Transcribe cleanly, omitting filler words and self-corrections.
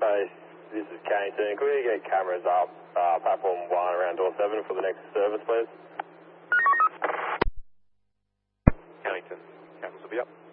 Base, this is Cannington. Could we get cameras up platform 1 around door 7 for the next service, please? Cannington, cameras will be up.